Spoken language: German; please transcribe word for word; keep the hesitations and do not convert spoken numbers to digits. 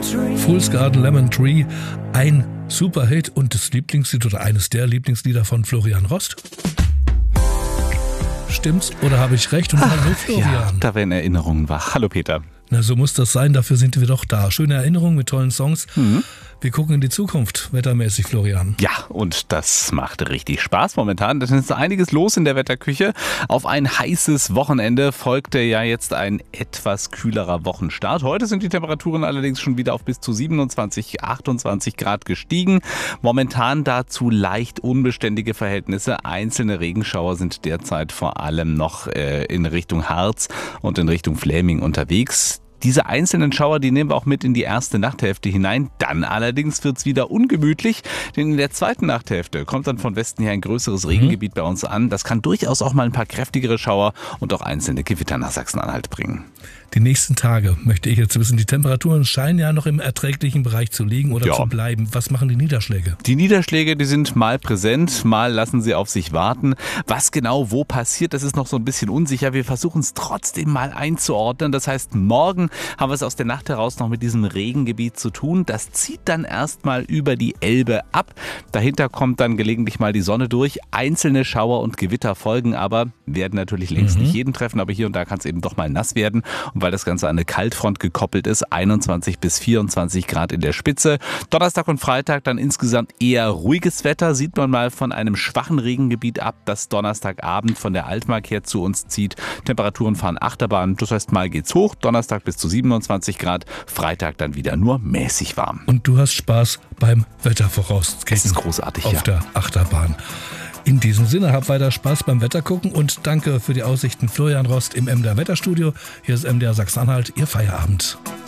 Fool's Garden Lemon Tree, ein Superhit und das Lieblingslied oder eines der Lieblingslieder von Florian Rost. Stimmt's oder habe ich recht? Und hallo Florian. Ja, da werden Erinnerungen wach. Hallo Peter. Na, so muss das sein, dafür sind wir doch da. Schöne Erinnerungen mit tollen Songs. Mhm. Wir gucken in die Zukunft, wettermäßig, Florian. Ja, und das macht richtig Spaß momentan. Da ist einiges los in der Wetterküche. Auf ein heißes Wochenende folgte ja jetzt ein etwas kühlerer Wochenstart. Heute sind die Temperaturen allerdings schon wieder auf bis zu siebenundzwanzig, achtundzwanzig Grad gestiegen. Momentan dazu leicht unbeständige Verhältnisse. Einzelne Regenschauer sind derzeit vor allem noch äh, in Richtung Harz und in Richtung Fläming unterwegs. Diese einzelnen Schauer, die nehmen wir auch mit in die erste Nachthälfte hinein. Dann allerdings wird's wieder ungemütlich, denn in der zweiten Nachthälfte kommt dann von Westen her ein größeres Regengebiet bei uns an. Das kann durchaus auch mal ein paar kräftigere Schauer und auch einzelne Gewitter nach Sachsen-Anhalt bringen. Die nächsten Tage möchte ich jetzt wissen, die Temperaturen scheinen ja noch im erträglichen Bereich zu liegen oder ja. zu bleiben. Was machen die Niederschläge? Die Niederschläge, die sind mal präsent, mal lassen sie auf sich warten. Was genau wo passiert, das ist noch so ein bisschen unsicher. Wir versuchen es trotzdem mal einzuordnen. Das heißt, morgen haben wir es aus der Nacht heraus noch mit diesem Regengebiet zu tun. Das zieht dann erstmal über die Elbe ab. Dahinter kommt dann gelegentlich mal die Sonne durch. Einzelne Schauer und Gewitter folgen aber, werden natürlich längst mhm. nicht jeden treffen, aber hier und da kann es eben doch mal nass werden. Und weil das Ganze an eine Kaltfront gekoppelt ist, einundzwanzig bis vierundzwanzig Grad in der Spitze. Donnerstag und Freitag dann insgesamt eher ruhiges Wetter. Sieht man mal von einem schwachen Regengebiet ab, das Donnerstagabend von der Altmark her zu uns zieht. Temperaturen fahren Achterbahn, das heißt mal geht's hoch. Donnerstag bis zu siebenundzwanzig Grad, Freitag dann wieder nur mäßig warm. Und du hast Spaß beim Wettervorausblicken. Es ist großartig, auf ja. der Achterbahn. In diesem Sinne, hab weiter Spaß beim Wetter gucken und danke für die Aussichten Florian Rost im M D R Wetterstudio. Hier ist M D R Sachsen-Anhalt, Ihr Feierabend.